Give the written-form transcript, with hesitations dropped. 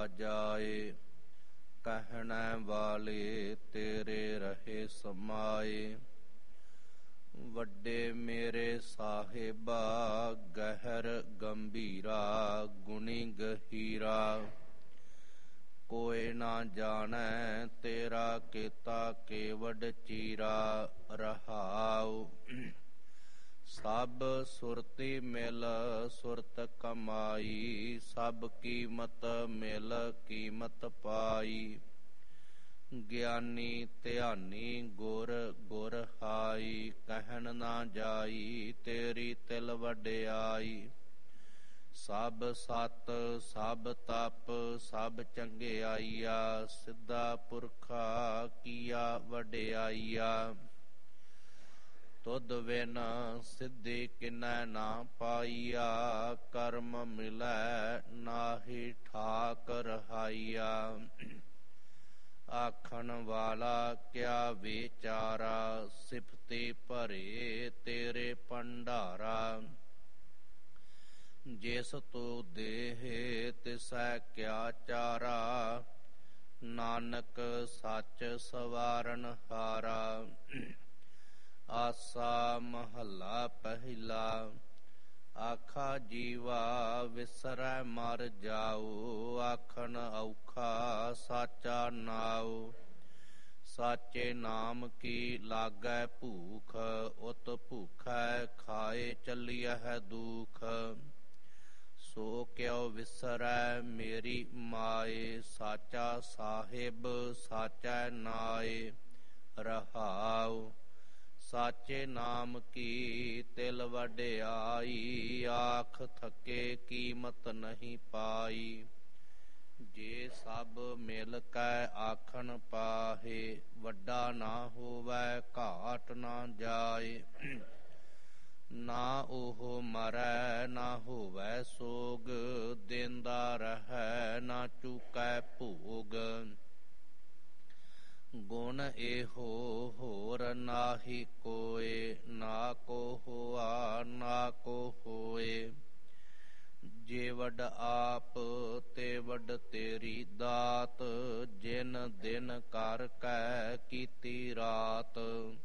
ਜਾਏ। ਕਹਿਣੇ ਵਾਲੇ ਤੇਰੇ ਰਹੇ ਸਮਾਏ। ਵੱਡੇ ਮੇਰੇ ਸਾਹਿਬਾ ਗਹਿਰ ਗੰਭੀਰਾ ਗੁਣੀ ਗਹੀਰਾ। ਕੋਇ ਨਾ ਜਾਣੈ ਤੇਰਾ ਕੀਤਾ ਕੇਵਡ ਚੀਰਾ। ਰਹਾਉ ਸਭ ਸੁਰਤੀ ਮਿਲ ਸੁਰਤ ਕਮਾਈ। ਸਭ ਕੀਮਤ ਮਿਲ ਕੀਮਤ ਪਾਈ। ਗਿਆਨੀ ਧਿਆਨੀ ਗੁਰ ਗੁਰ ਹਾਈ। ਕਹਿਣ ਨਾ ਜਾਈ ਤੇਰੀ ਤਿਲ ਵਡਿਆਈ। ਸਭ ਸਤ ਸਭ ਤਪ ਸਭ ਚੰਗਿਆਈਆ। ਸਿੱਧਾ ਪੁਰਖਾ ਕੀਆ ਵਡਿਆਈਆ। ਤੁਧ ਬਿਨ ਸਿੱਧੀ ਕਿਨੈ ਨਾ ਪਾਈਆ। ਕਰਮ ਮਿਲੈ ਨਾਹੀ ਠਾਕ ਰਹਾਈਆ। ਆਖਣ ਵਾਲਾ ਕਿਆ ਵਿਚਾਰਾ। ਸਿਫਤੀ ਭਰੇ ਤੇਰੇ ਭੰਡਾਰਾ। ਜਿਸ ਤੂੰ ਦੇਹ ਤਿਸੈ ਕਿਆ ਚਾਰਾ। ਨਾਨਕ ਸੱਚ ਸਵਾਰਨ ਹਾਰਾ। ਆਸਾ ਮਹੱਲਾ ਪਹਿਲਾ। ਆਖਾ ਜੀਵਾ ਵਿਸਰੈ ਮਰ ਜਾਉ। ਆਖਣ ਔਖਾ ਸਾਚਾ ਨਾਉ। ਸਾਚੇ ਨਾਮ ਕੀ ਲਾਗੈ ਭੂਖ। ਉਤ ਭੂਖੈ ਖਾਏ ਚੱਲੀਐ ਦੁਖ। ਸੋ ਕਿਉ ਵਿਸਰੈ ਮੇਰੀ ਮਾਏ। ਸਾਚਾ ਸਾਹਿਬ ਸਾਚੈ ਨਾਏ। ਰਹਾਉ ਸਾਚੇ ਨਾਮ ਕੀ ਤਿਲ ਵਡਿਆਈ। ਆਖ ਥਕੇ ਕੀਮਤ ਨਹੀਂ ਪਾਈ। ਜੇ ਸਭ ਮਿਲ ਕੈ ਆਖਣ ਪਾਹੇ। ਵੱਡਾ ਨਾ ਹੋਵੈ ਘਾਟ ਨਾ ਜਾਏ। ਨਾ ਉਹ ਮਰੈ ਨਾ ਹੋਵੈ ਸੋਗ। ਦੇਂਦਾ ਰਹੈ ਨਾ ਚੂਕੈ ਭੋਗ। ਗੁਣ ਇਹੋ ਹੋਰ ਨਾਹੀ ਕੋਇ। ਨਾ ਕੋ ਹੋਆ ਨਾ ਕੋ ਹੋਏ। ਜੇ ਵਡ ਆਪ ਤੇ ਵਡ ਤੇਰੀ ਦਾਤ। ਜਿਨ ਦਿਨ ਕਰ ਕੈ ਕੀਤੀ ਰਾਤ।